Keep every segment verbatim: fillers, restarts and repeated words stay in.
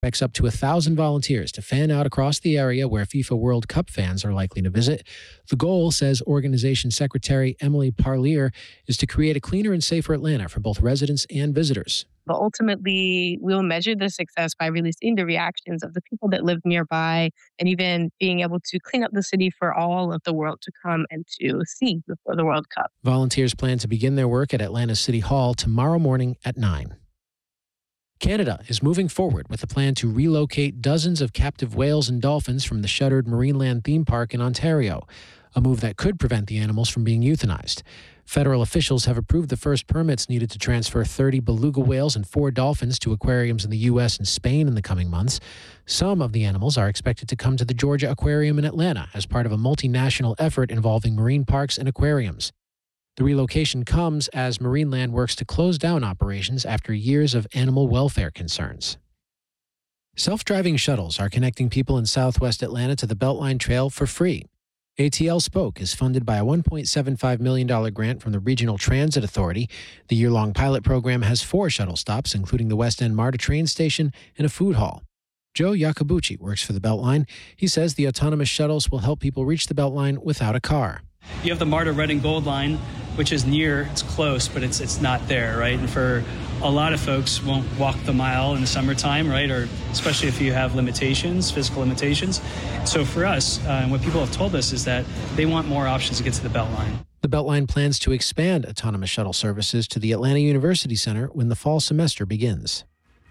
expects up to one thousand volunteers to fan out across the area where FIFA World Cup fans are likely to visit. The goal, says organization secretary Emily Parlier, is to create a cleaner and safer Atlanta for both residents and visitors. But ultimately, we'll measure the success by really seeing the reactions of the people that live nearby and even being able to clean up the city for all of the world to come and to see before the World Cup. Volunteers plan to begin their work at Atlanta City Hall tomorrow morning at nine. Canada is moving forward with a plan to relocate dozens of captive whales and dolphins from the shuttered Marineland theme park in Ontario, a move that could prevent the animals from being euthanized. Federal officials have approved the first permits needed to transfer thirty beluga whales and four dolphins to aquariums in the U S and Spain in the coming months. Some of the animals are expected to come to the Georgia Aquarium in Atlanta as part of a multinational effort involving marine parks and aquariums. The relocation comes as Marineland works to close down operations after years of animal welfare concerns. Self-driving shuttles are connecting people in southwest Atlanta to the Beltline Trail for free. A T L Spoke is funded by a one point seven five million dollars grant from the Regional Transit Authority. The year-long pilot program has four shuttle stops, including the West End MARTA train station and a food hall. Joe Yacobucci works for the Beltline. He says the autonomous shuttles will help people reach the Beltline without a car. You have the MARTA Red and Gold line, which is near, it's close, but it's it's not there, right? And for a lot of folks won't walk the mile in the summertime, right? Or especially if you have limitations, physical limitations. So for us, uh, and what people have told us is that they want more options to get to the Beltline. The Beltline plans to expand autonomous shuttle services to the Atlanta University Center when the fall semester begins.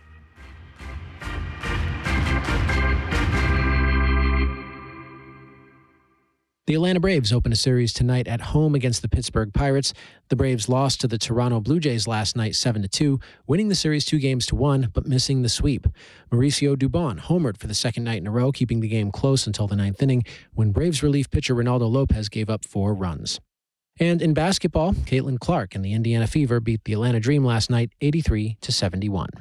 The Atlanta Braves open a series tonight at home against the Pittsburgh Pirates. The Braves lost to the Toronto Blue Jays last night seven to two, winning the series two games to one, but missing the sweep. Mauricio Dubon homered for the second night in a row, keeping the game close until the ninth inning, when Braves relief pitcher Ronaldo Lopez gave up four runs. And in basketball, Caitlin Clark and the Indiana Fever beat the Atlanta Dream last night eighty-three to seventy-one.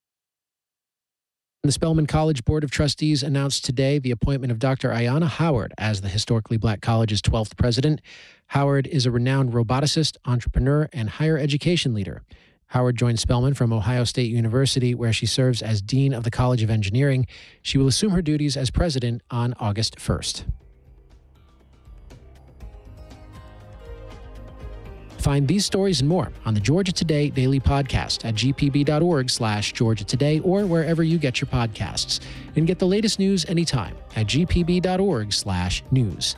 The Spelman College Board of Trustees announced today the appointment of Doctor Ayanna Howard as the Historically Black College's twelfth president. Howard is a renowned roboticist, entrepreneur, and higher education leader. Howard joined Spelman from Ohio State University, where she serves as Dean of the College of Engineering. She will assume her duties as president on August first. Find these stories and more on the Georgia Today Daily Podcast at gpb.org slash Georgia Today or wherever you get your podcasts. And get the latest news anytime at gpb.org slash news.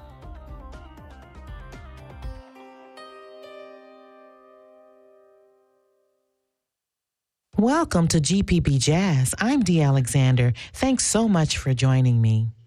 Welcome to G P B Jazz. I'm Dee Alexander. Thanks so much for joining me.